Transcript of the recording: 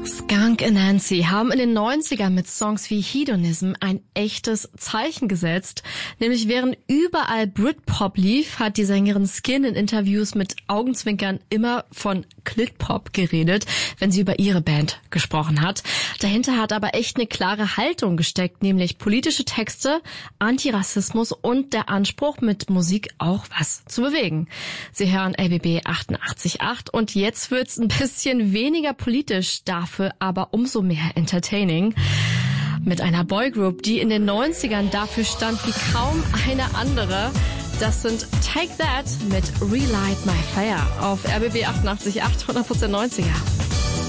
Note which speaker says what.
Speaker 1: Skunk Anansie haben in den 90ern mit Songs wie Hedonism ein echtes Zeichen gesetzt. Nämlich während überall Britpop lief, hat die Sängerin Skin in Interviews mit Augenzwinkern immer von Clit-Pop geredet, wenn sie über ihre Band gesprochen hat. Dahinter hat aber echt eine klare Haltung gesteckt, nämlich politische Texte, Antirassismus und der Anspruch, mit Musik auch was zu bewegen. Sie hören LBB 88.8 und jetzt wird's ein bisschen weniger politisch, dafür aber umso mehr entertaining. Mit einer Boygroup, die in den 90ern dafür stand wie kaum eine andere. Das sind Take That mit Relight My Fire auf RBB 88.8, 100% 90er.